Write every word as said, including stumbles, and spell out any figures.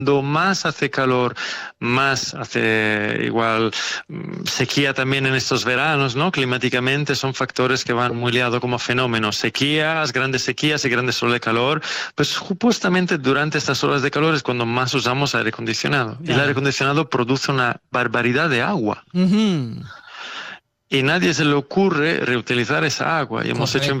Cuando más hace calor, más hace igual mm, sequía también en estos veranos, ¿no? Climáticamente son factores que van muy liados como fenómenos. Sequías, grandes sequías y grandes olas de calor. Pues justamente durante estas horas de calor es cuando más usamos aire acondicionado. Y el aire Claro. acondicionado produce una barbaridad de agua. Ujú. Y nadie se le ocurre reutilizar esa agua. Y hemos hecho Correcto.